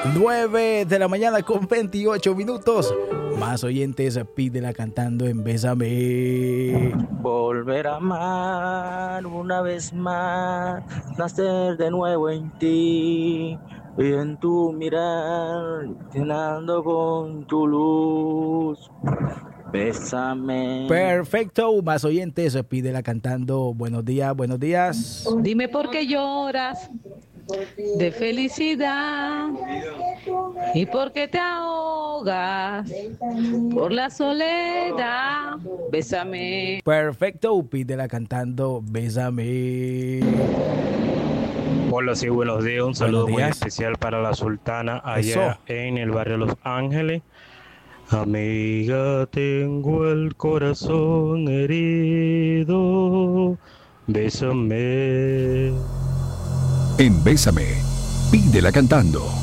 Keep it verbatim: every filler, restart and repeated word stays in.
nueve de la mañana con veintiocho minutos. Más oyentes, pídela cantando en Bésame. Volver a amar una vez más, nacer de nuevo en ti y en tu mirar, llenando con tu luz. Bésame. Perfecto, más oyentes, pídela cantando. Buenos días, buenos días. Dime por qué lloras de felicidad y por qué te ahogas por la soledad. Bésame. Perfecto, pídela cantando. Bésame. Hola, sí, buenos días. Un saludo muy especial para la Sultana allá Eso. en el barrio Los Ángeles. Amiga, tengo el corazón herido. Bésame. En Bésame, pídela cantando.